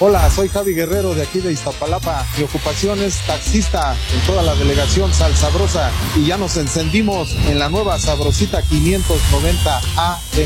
Hola, soy Javi Guerrero de aquí de Iztapalapa. Mi ocupación es taxista en toda la delegación Sal Sabrosa y ya nos encendimos en la nueva Sabrosita 590A.